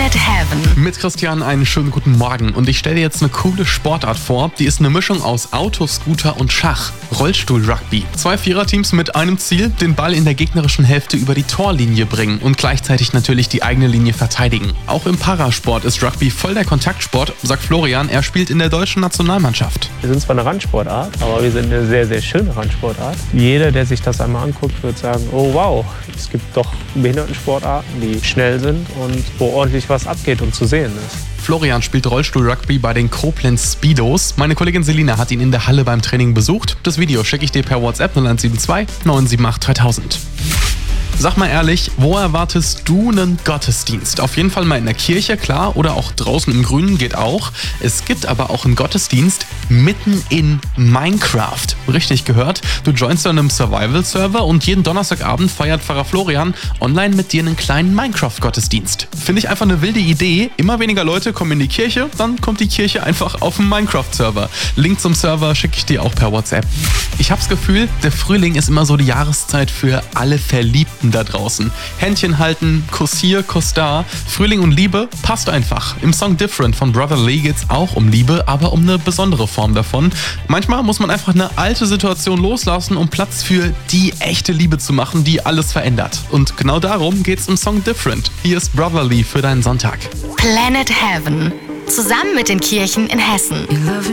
Planet Heaven. Mit Christian einen schönen guten Morgen und ich stelle dir jetzt eine coole Sportart vor, die ist eine Mischung aus Auto, Scooter und Schach. Rollstuhl-Rugby. 2 Viererteams mit einem Ziel, den Ball in der gegnerischen Hälfte über die Torlinie bringen und gleichzeitig natürlich die eigene Linie verteidigen. Auch im Parasport ist Rugby voll der Kontaktsport, sagt Florian, er spielt in der deutschen Nationalmannschaft. Wir sind zwar eine Randsportart, aber wir sind eine sehr, sehr schöne Randsportart. Jeder, der sich das einmal anguckt, wird sagen, oh wow, es gibt doch Behindertensportarten, die schnell sind und wo ordentlich was abgeht und zu sehen ist. Florian spielt Rollstuhl-Rugby bei den Koblenz Speedos. Meine Kollegin Selina hat ihn in der Halle beim Training besucht. Das Video schicke ich dir per WhatsApp 0172 978 3000. Sag mal ehrlich, wo erwartest du einen Gottesdienst? Auf jeden Fall mal in der Kirche, klar, oder auch draußen im Grünen geht auch. Es gibt aber auch einen Gottesdienst mitten in Minecraft. Richtig gehört, du joinst an einem Survival-Server und jeden Donnerstagabend feiert Pfarrer Florian online mit dir einen kleinen Minecraft-Gottesdienst. Finde ich einfach eine wilde Idee. Immer weniger Leute kommen in die Kirche, dann kommt die Kirche einfach auf den Minecraft-Server. Link zum Server schicke ich dir auch per WhatsApp. Ich hab's Gefühl, der Frühling ist immer so die Jahreszeit für alle Verliebten da draußen. Händchen halten, Kuss hier, Kuss da. Frühling und Liebe passt einfach. Im Song Different von Brotherly geht's auch um Liebe, aber um eine besondere Form davon. Manchmal muss man einfach eine alte Situation loslassen, um Platz für die echte Liebe zu machen, die alles verändert. Und genau darum geht's im Song Different. Hier ist Brotherly für deinen Sonntag. Planet Heaven. Zusammen mit den Kirchen in Hessen.